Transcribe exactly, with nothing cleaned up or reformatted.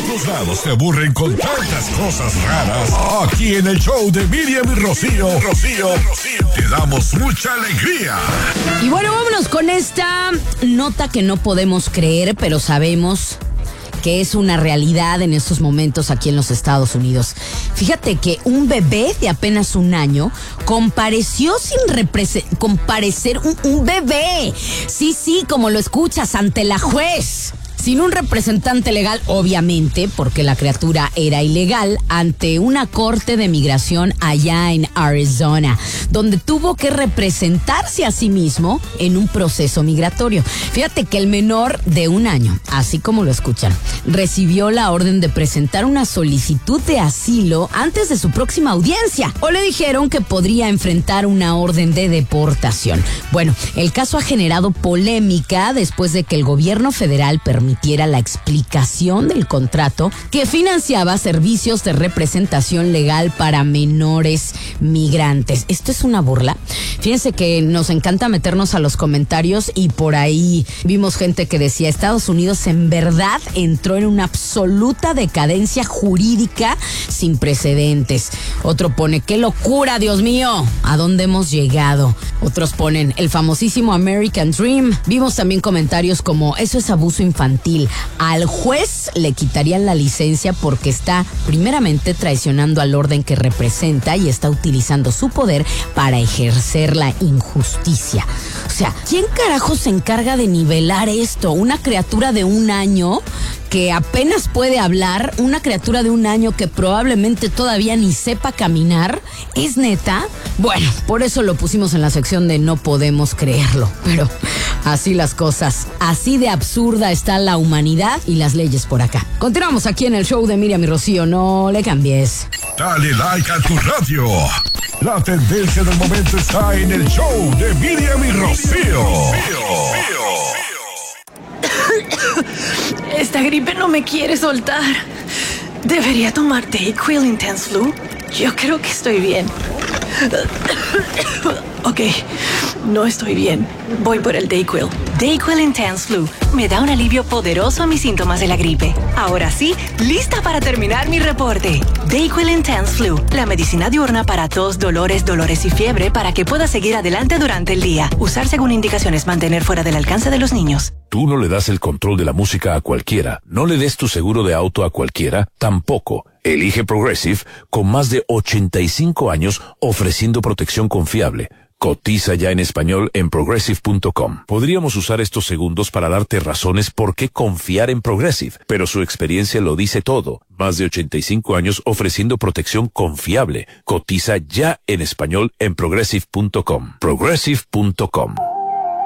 todos lados te aburren con tantas cosas raras. Aquí en el show de Miriam y Rocío, Rocío, Rocío, te damos mucha alegría. Y bueno, vámonos con esta nota que no podemos creer, pero sabemos que es una realidad en estos momentos aquí en los Estados Unidos. Fíjate que un bebé de apenas un año compareció sin represe- comparecer un, un bebé. Sí, sí, como lo escuchas, ante la juez. Sin un representante legal, obviamente, porque la criatura era ilegal, ante una corte de migración allá en Arizona, donde tuvo que representarse a sí mismo en un proceso migratorio. Fíjate que el menor de un año, así como lo escuchan, recibió la orden de presentar una solicitud de asilo antes de su próxima audiencia, o le dijeron que podría enfrentar una orden de deportación. Bueno, el caso ha generado polémica después de que el gobierno federal permitiera la explicación del contrato que financiaba servicios de representación legal para menores migrantes. ¿Esto es una burla? Fíjense que nos encanta meternos a los comentarios y por ahí vimos gente que decía: Estados Unidos en verdad entró en una absoluta decadencia jurídica sin precedentes. Otro pone: ¡qué locura, Dios mío! ¿A dónde hemos llegado? Otros ponen: el famosísimo American Dream. Vimos también comentarios como: eso es abuso infantil. Al juez le quitarían la licencia porque está primeramente traicionando al orden que representa y está utilizando su poder para ejercer la injusticia. O sea, ¿quién carajo se encarga de nivelar esto? Una criatura de un año que apenas puede hablar, una criatura de un año que probablemente todavía ni sepa caminar. ¿Es neta? Bueno, por eso lo pusimos en la sección de no podemos creerlo, pero así las cosas, así de absurda está la humanidad y las leyes por acá. Continuamos aquí en el show de Miriam y Rocío, no le cambies. Dale like a tu radio. La tendencia del momento está en el show de Miriam y Rocío. Esta gripe no me quiere soltar. ¿Debería tomar Dayquil Intense Flu? Yo creo que estoy bien. Ok, no estoy bien. Voy por el Dayquil. Dayquil Intense Flu me da un alivio poderoso a mis síntomas de la gripe. Ahora sí, lista para terminar mi reporte. Dayquil Intense Flu, la medicina diurna para tos, dolores, dolores y fiebre para que puedas seguir adelante durante el día. Usar según indicaciones, mantener fuera del alcance de los niños. Tú no le das el control de la música a cualquiera. No le des tu seguro de auto a cualquiera, tampoco. Elige Progressive, con más de ochenta y cinco años ofreciendo protección confiable. Cotiza ya en español en progressive punto com. Podríamos usar estos segundos para darte razones por qué confiar en Progressive, pero su experiencia lo dice todo. Más de ochenta y cinco años ofreciendo protección confiable. Cotiza ya en español en progressive punto com. progressive punto com.